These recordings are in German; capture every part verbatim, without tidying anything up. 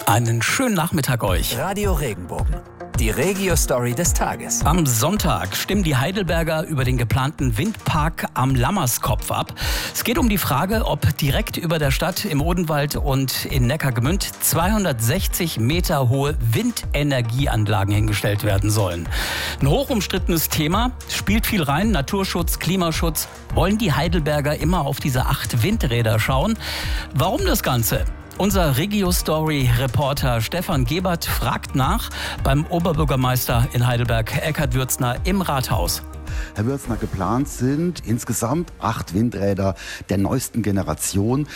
Einen schönen Nachmittag euch. Radio Regenbogen, die Regio-Story des Tages. Am Sonntag stimmen die Heidelberger über den geplanten Windpark am Lammerskopf ab. Es geht um die Frage, ob direkt über der Stadt im Odenwald und in Neckargemünd zweihundertsechzig Meter hohe Windenergieanlagen hingestellt werden sollen. Ein hochumstrittenes Thema, spielt viel rein, Naturschutz, Klimaschutz. Wollen die Heidelberger immer auf diese acht Windräder schauen? Warum das Ganze? Unser Regio-Story-Reporter Stefan Gebert fragt nach beim Oberbürgermeister in Heidelberg, Eckhard Würzner, im Rathaus. Herr Würzner, geplant sind insgesamt acht Windräder der neuesten Generation.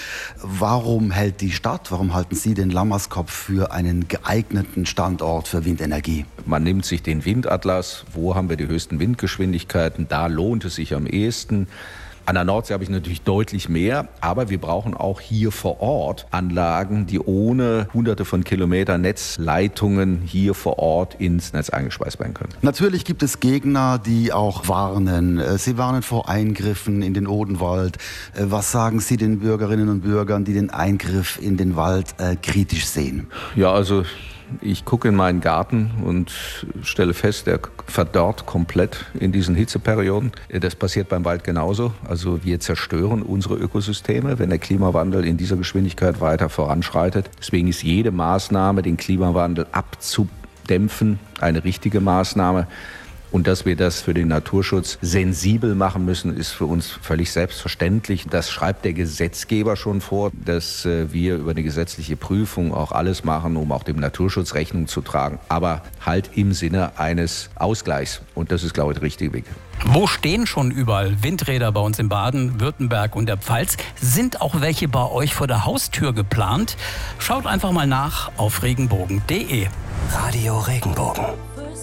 Warum hält die Stadt, warum halten Sie den Lammerskopf für einen geeigneten Standort für Windenergie? Man nimmt sich den Windatlas, wo haben wir die höchsten Windgeschwindigkeiten, da lohnt es sich am ehesten. An der Nordsee habe ich natürlich deutlich mehr, aber wir brauchen auch hier vor Ort Anlagen, die ohne hunderte von Kilometern Netzleitungen hier vor Ort ins Netz eingespeist werden können. Natürlich gibt es Gegner, die auch warnen. Sie warnen vor Eingriffen in den Odenwald. Was sagen Sie den Bürgerinnen und Bürgern, die den Eingriff in den Wald äh, kritisch sehen? Ja, also ich gucke in meinen Garten und stelle fest, der verdorrt komplett in diesen Hitzeperioden. Das passiert beim Wald genauso. Also wir zerstören unsere Ökosysteme, wenn der Klimawandel in dieser Geschwindigkeit weiter voranschreitet. Deswegen ist jede Maßnahme, den Klimawandel abzudämpfen, eine richtige Maßnahme. Und dass wir das für den Naturschutz sensibel machen müssen, ist für uns völlig selbstverständlich. Das schreibt der Gesetzgeber schon vor, dass wir über eine gesetzliche Prüfung auch alles machen, um auch dem Naturschutz Rechnung zu tragen. Aber halt im Sinne eines Ausgleichs. Und das ist, glaube ich, der richtige Weg. Wo stehen schon überall Windräder bei uns in Baden, Württemberg und der Pfalz? Sind auch welche bei euch vor der Haustür geplant? Schaut einfach mal nach auf regenbogen punkt de. Radio Regenbogen.